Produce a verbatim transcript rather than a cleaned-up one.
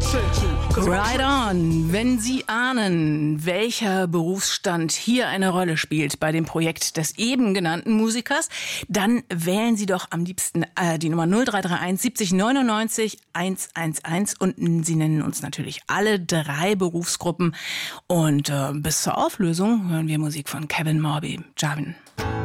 Right on. Wenn Sie ahnen, welcher Berufsstand hier eine Rolle spielt bei dem Projekt des eben genannten Musikers, dann wählen Sie doch am liebsten äh, die Nummer null drei drei eins siebzig neunundneunzig hundertelf und Sie nennen uns natürlich alle drei Berufsgruppen. Und äh, bis zur Auflösung hören wir Musik von Kevin Morby. Javin.